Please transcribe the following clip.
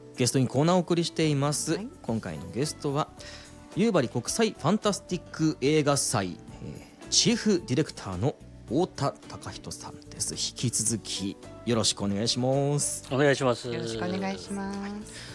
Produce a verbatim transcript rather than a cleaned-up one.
ゲストにコーナーをお送りしています、 はい、 今回のゲストは夕張国際ファンタスティック映画祭、えー、チーフディレクターの太田貴人さんです。引き続きよろしくお願いします。 お願いします。 よろしくお願いします。